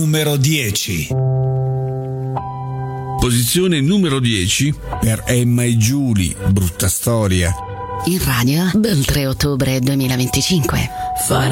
numero 10. Posizione numero 10 per Emma e Giulia, Brutta storia. In radio dal 3 ottobre 2025.